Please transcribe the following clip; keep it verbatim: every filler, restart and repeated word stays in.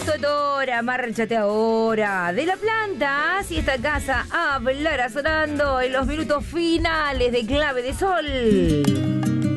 Totora, márchate ahora. De la planta, si esta casa hablará sonando en los minutos finales de Clave de Sol.